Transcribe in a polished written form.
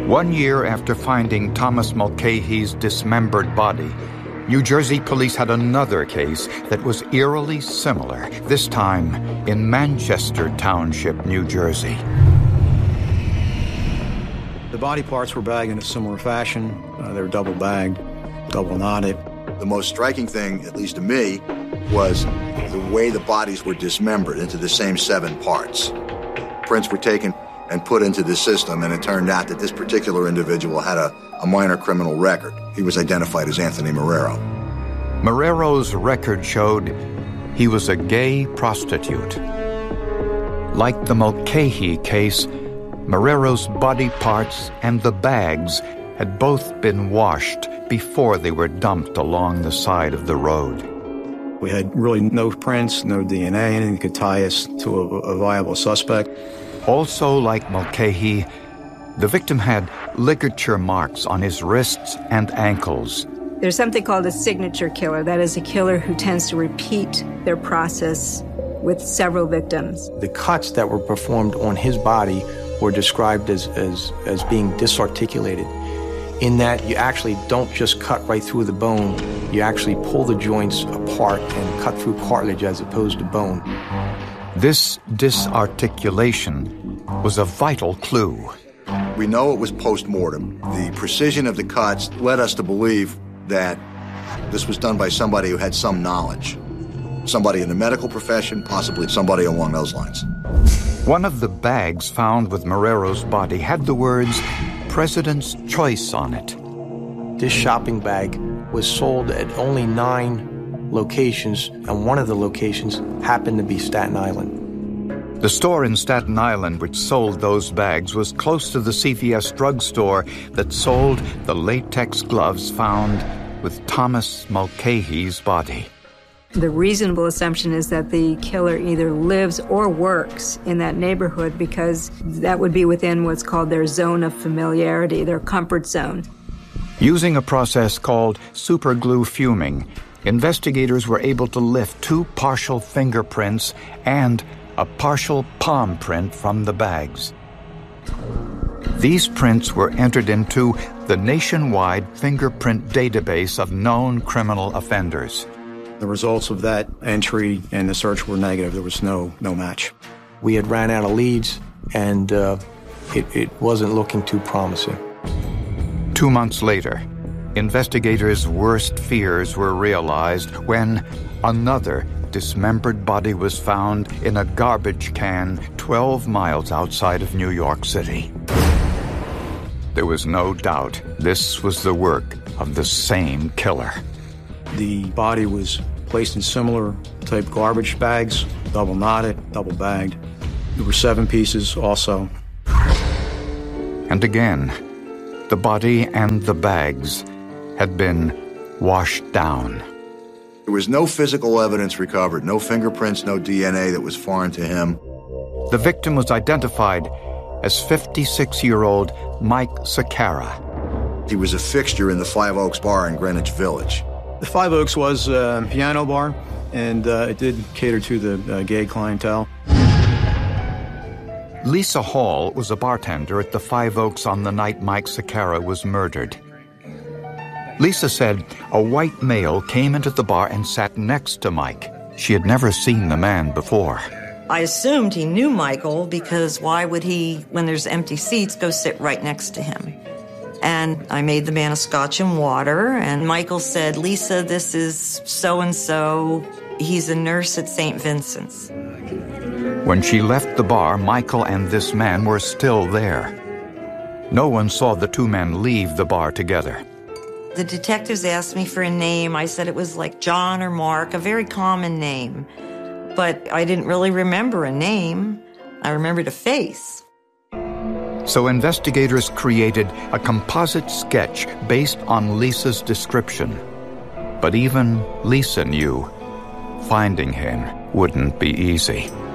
1 year after finding Thomas Mulcahy's dismembered body, New Jersey police had another case that was eerily similar, this time in Manchester Township, New Jersey. The body parts were bagged in a similar fashion. They were double bagged, double knotted. The most striking thing, at least to me, was the way the bodies were dismembered into the same 7 parts. Prints were taken and put into the system, and it turned out that this particular individual had a minor criminal record. He was identified as Anthony Marrero. Marrero's record showed he was a gay prostitute. Like the Mulcahy case, Marrero's body parts and the bags had both been washed before they were dumped along the side of the road. We had really no prints, no DNA, anything that could tie us to a viable suspect. Also, like Mulcahy, the victim had ligature marks on his wrists and ankles. There's something called a signature killer. That is a killer who tends to repeat their process with several victims. The cuts that were performed on his body were described as being disarticulated, in that you actually don't just cut right through the bone, you actually pull the joints apart and cut through cartilage as opposed to bone. This disarticulation was a vital clue. We know it was post-mortem. The precision of the cuts led us to believe that this was done by somebody who had some knowledge. Somebody in the medical profession, possibly somebody along those lines. One of the bags found with Marrero's body had the words President's Choice on it. This shopping bag was sold at only 9 locations, and one of the locations happened to be Staten Island. The store in Staten Island which sold those bags was close to the CVS drugstore that sold the latex gloves found with Thomas Mulcahy's body. The reasonable assumption is that the killer either lives or works in that neighborhood, because that would be within what's called their zone of familiarity, their comfort zone. Using a process called superglue fuming, investigators were able to lift 2 partial fingerprints and a partial palm print from the bags. These prints were entered into the nationwide fingerprint database of known criminal offenders. The results of that entry and the search were negative. There was no match. We had ran out of leads, and it wasn't looking too promising. 2 months later, investigators' worst fears were realized when another dismembered body was found in a garbage can 12 miles outside of New York City. There was no doubt this was the work of the same killer. The body was placed in similar type garbage bags, double knotted, double bagged. There were 7 pieces also. And again, the body and the bags had been washed down. There was no physical evidence recovered, no fingerprints, no DNA that was foreign to him. The victim was identified as 56-year-old Mike Sakara. He was a fixture in the Five Oaks bar in Greenwich Village. The Five Oaks was a piano bar, and it did cater to the gay clientele. Lisa Hall was a bartender at the Five Oaks on the night Mike Sakara was murdered. Lisa said a white male came into the bar and sat next to Mike. She had never seen the man before. I assumed he knew Michael, because why would he, when there's empty seats, go sit right next to him? And I made the man a scotch and water, and Michael said, "Lisa, this is so-and-so. He's a nurse at St. Vincent's." When she left the bar, Michael and this man were still there. No one saw the 2 men leave the bar together. The detectives asked me for a name. I said it was like John or Mark, a very common name. But I didn't really remember a name. I remembered a face. So investigators created a composite sketch based on Lisa's description. But even Lisa knew finding him wouldn't be easy.